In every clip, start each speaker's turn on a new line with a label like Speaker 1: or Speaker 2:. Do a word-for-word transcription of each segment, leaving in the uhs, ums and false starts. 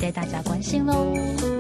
Speaker 1: 带大家关心喽。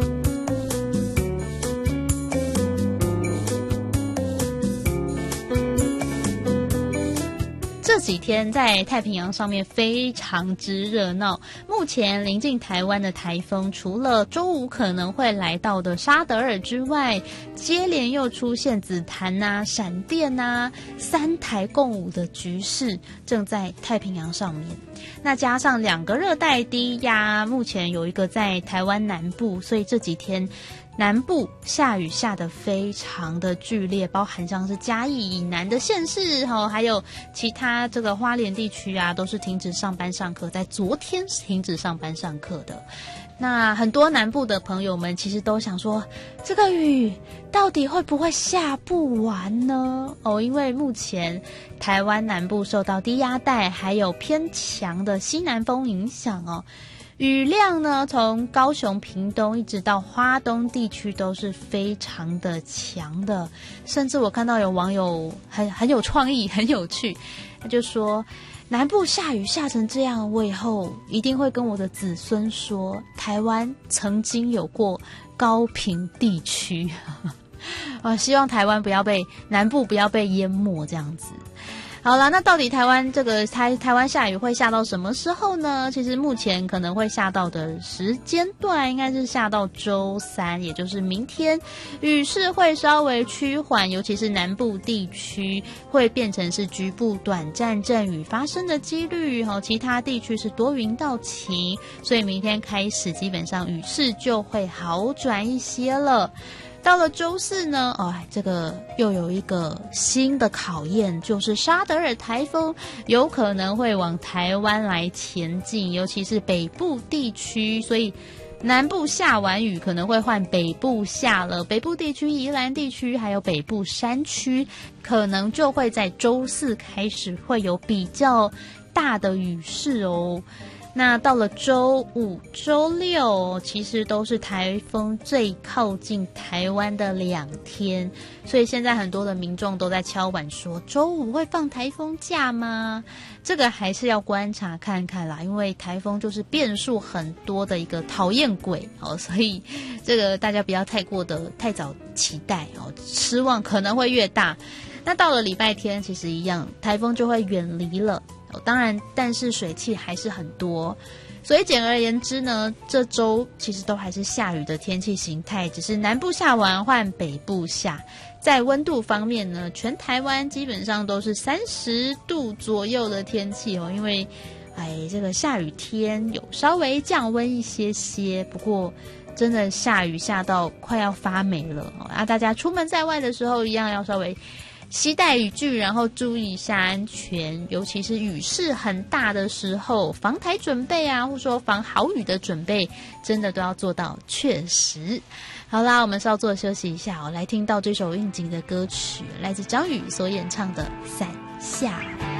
Speaker 1: 这几天在太平洋上面非常之热闹。目前临近台湾的台风，除了周五可能会来到的沙德尔之外，接连又出现紫檀啊、闪电啊，三台共舞的局势正在太平洋上面。那加上两个热带低压，目前有一个在台湾南部，所以这几天南部下雨下得非常的剧烈，包含像是嘉义以南的县市，还有其他这个花莲地区啊，都是停止上班上课，在昨天停止上班上课的。那很多南部的朋友们其实都想说，这个雨到底会不会下不完呢？哦，因为目前台湾南部受到低压带还有偏强的西南风影响哦，雨量呢，从高雄、屏东一直到花东地区都是非常的强的，甚至我看到有网友很很有创意、很有趣，他就说，南部下雨下成这样，我以后一定会跟我的子孙说，台湾曾经有过高屏地区，啊，希望台湾不要被南部不要被淹没这样子。好啦，那到底台湾这个台台湾下雨会下到什么时候呢？其实目前可能会下到的时间段应该是下到周三，也就是明天，雨势会稍微趋缓，尤其是南部地区会变成是局部短暂阵雨发生的几率，其他地区是多云到晴，所以明天开始基本上雨势就会好转一些了。到了周四呢，哦，这个又有一个新的考验，就是沙德尔台风有可能会往台湾来前进，尤其是北部地区，所以南部下完雨可能会换北部下了，北部地区、宜兰地区还有北部山区，可能就会在周四开始会有比较大的雨势哦。那到了周五、周六，其实都是台风最靠近台湾的两天，所以现在很多的民众都在敲碗说，周五会放台风假吗？这个还是要观察看看啦，因为台风就是变数很多的一个讨厌鬼哦，所以这个大家不要太过的太早期待哦，失望可能会越大。那到了礼拜天，其实一样，台风就会远离了。当然，但是水汽还是很多，所以简而言之呢，这周其实都还是下雨的天气形态，只是南部下完换北部下。在温度方面呢，全台湾基本上都是三十度左右的天气哦，因为哎，这个下雨天有稍微降温一些些，不过真的下雨下到快要发霉了啊！大家出门在外的时候一样要稍微携带雨具，然后注意一下安全，尤其是雨势很大的时候，防台准备啊，或者说防豪雨的准备，真的都要做到确实。好啦，我们稍作休息一下哦，来听到这首应景的歌曲，来自张宇所演唱的《伞下》。